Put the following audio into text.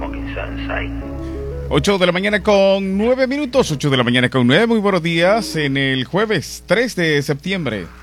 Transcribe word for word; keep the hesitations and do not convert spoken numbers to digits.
fucking sensei. ocho de la mañana con nueve minutos, ocho de la mañana con nueve. Muy buenos días en el jueves tres de septiembre.